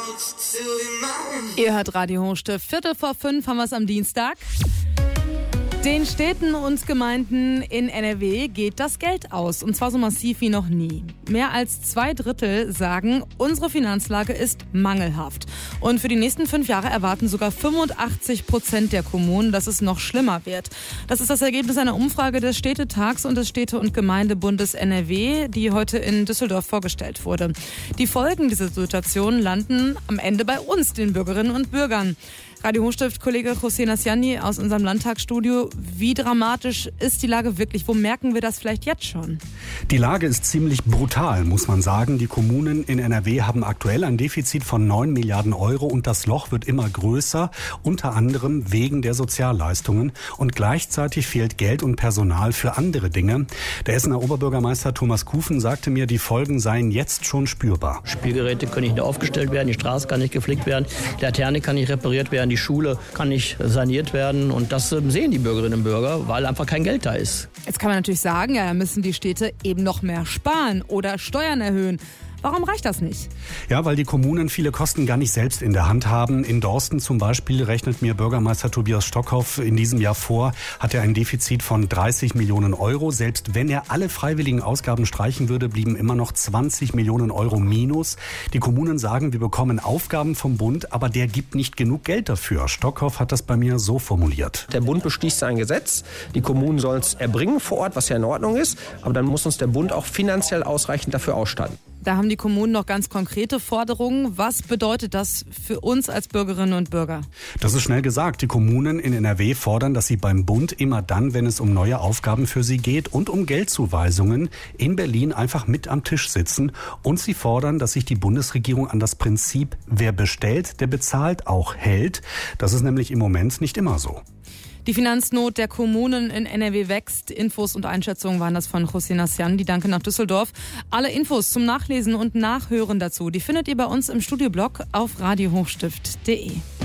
Ihr hört Radio Hochstift. 4:45 haben wir es am Dienstag. Den Städten und Gemeinden in NRW geht das Geld aus. Und zwar so massiv wie noch nie. Mehr als 2/3 sagen, unsere Finanzlage ist mangelhaft. Und für die nächsten 5 Jahre erwarten sogar 85% der Kommunen, dass es noch schlimmer wird. Das ist das Ergebnis einer Umfrage des Städtetags und des Städte- und Gemeindebundes NRW, die heute in Düsseldorf vorgestellt wurde. Die Folgen dieser Situation landen am Ende bei uns, den Bürgerinnen und Bürgern. Radio Hochstift-Kollege José Nasciani aus unserem Landtagsstudio. Wie dramatisch ist die Lage wirklich? Wo merken wir das vielleicht jetzt schon? Die Lage ist ziemlich brutal, muss man sagen. Die Kommunen in NRW haben aktuell ein Defizit von 9 Milliarden Euro und das Loch wird immer größer, unter anderem wegen der Sozialleistungen. Und gleichzeitig fehlt Geld und Personal für andere Dinge. Der Essener Oberbürgermeister Thomas Kufen sagte mir, die Folgen seien jetzt schon spürbar. Spielgeräte können nicht mehr aufgestellt werden, die Straße kann nicht geflickt werden, die Laterne kann nicht repariert werden, die Schule kann nicht saniert werden und das sehen die Bürgerinnen und Bürger, weil einfach kein Geld da ist. Jetzt kann man natürlich sagen, ja, da müssen die Städte eben noch mehr sparen oder Steuern erhöhen. Warum reicht das nicht? Ja, weil die Kommunen viele Kosten gar nicht selbst in der Hand haben. In Dorsten zum Beispiel rechnet mir Bürgermeister Tobias Stockhoff in diesem Jahr vor, hat er ein Defizit von 30 Millionen Euro. Selbst wenn er alle freiwilligen Ausgaben streichen würde, blieben immer noch 20 Millionen Euro minus. Die Kommunen sagen, wir bekommen Aufgaben vom Bund, aber der gibt nicht genug Geld dafür. Stockhoff hat das bei mir so formuliert. Der Bund beschließt ein Gesetz, die Kommunen sollen es erbringen vor Ort, was ja in Ordnung ist, aber dann muss uns der Bund auch finanziell ausreichend dafür ausstatten. Da haben die Kommunen noch ganz konkrete Forderungen. Was bedeutet das für uns als Bürgerinnen und Bürger? Das ist schnell gesagt. Die Kommunen in NRW fordern, dass sie beim Bund immer dann, wenn es um neue Aufgaben für sie geht und um Geldzuweisungen, in Berlin einfach mit am Tisch sitzen. Und sie fordern, dass sich die Bundesregierung an das Prinzip, wer bestellt, der bezahlt, auch hält. Das ist nämlich im Moment nicht immer so. Die Finanznot der Kommunen in NRW wächst. Infos und Einschätzungen waren das von José Nasciani. Danke nach Düsseldorf. Alle Infos zum Nachlesen und Nachhören dazu, die findet ihr bei uns im Studioblog auf radiohochstift.de.